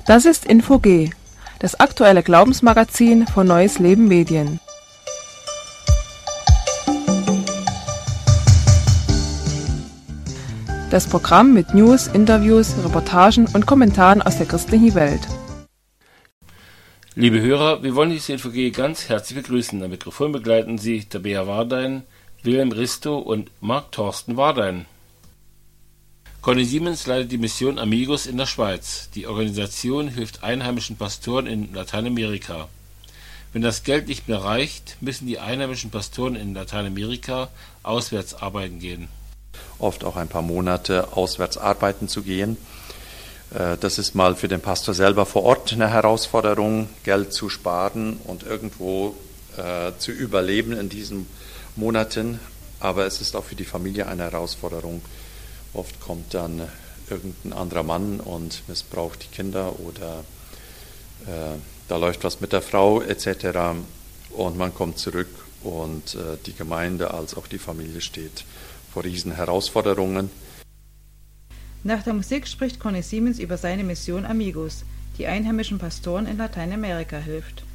Das ist Info-G, das aktuelle Glaubensmagazin von Neues Leben Medien. Das Programm mit News, Interviews, Reportagen und Kommentaren aus der christlichen Welt. Liebe Hörer, wir wollen diese Info-G ganz herzlich begrüßen. Am Mikrofon begleiten Sie Tabea Wardein, Wilhelm Risto und Marc Thorsten Wardein. Conny Siemens leitet die Mission Amigos in der Schweiz. Die Organisation hilft einheimischen Pastoren in Lateinamerika. Wenn das Geld nicht mehr reicht, müssen die einheimischen Pastoren in Lateinamerika auswärts arbeiten gehen. Oft auch ein paar Monate auswärts arbeiten zu gehen. Das ist mal für den Pastor selber vor Ort eine Herausforderung, Geld zu sparen und irgendwo zu überleben in diesen Monaten. Aber es ist auch für die Familie eine Herausforderung. Oft kommt dann irgendein anderer Mann und missbraucht die Kinder oder da läuft was mit der Frau etc. Und man kommt zurück und die Gemeinde als auch die Familie steht vor riesen Herausforderungen. Nach der Musik spricht Conny Siemens über seine Mission Amigos, die einheimischen Pastoren in Lateinamerika hilft.